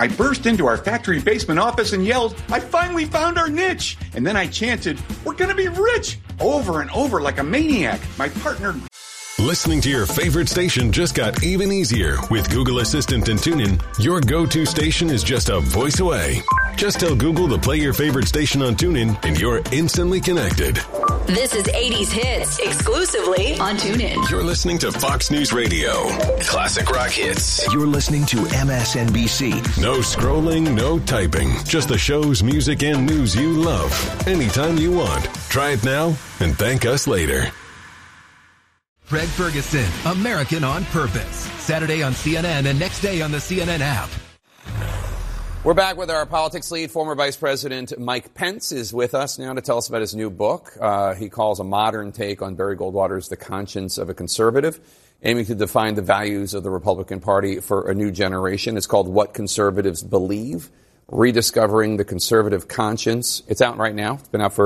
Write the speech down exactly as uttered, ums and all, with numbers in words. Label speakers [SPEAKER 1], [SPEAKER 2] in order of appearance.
[SPEAKER 1] I burst into our factory basement office and yelled, I finally found our niche! And then I chanted, we're gonna be rich! Over and over like a maniac. My partner...
[SPEAKER 2] Listening to your favorite station just got even easier with Google Assistant and TuneIn. Your go-to station is just a voice away. Just tell Google to play your favorite station on TuneIn and you're instantly connected.
[SPEAKER 3] This is eighties Hits, exclusively on TuneIn.
[SPEAKER 2] You're listening to Fox News Radio. Classic rock hits.
[SPEAKER 4] You're listening to M S N B C.
[SPEAKER 2] No scrolling, no typing. Just the shows, music, and news you love. Anytime you want. Try it now and thank us later.
[SPEAKER 5] Craig Ferguson, American on Purpose. Saturday on C N N and next day on the C N N app.
[SPEAKER 6] We're back with our politics lead. Former Vice President Mike Pence is with us now to tell us about his new book. Uh, he calls a modern take on Barry Goldwater's The Conscience of a Conservative, aiming to define the values of the Republican Party for a new generation. It's called What Conservatives Believe, Rediscovering the Conservative Conscience. It's out right now. It's been out for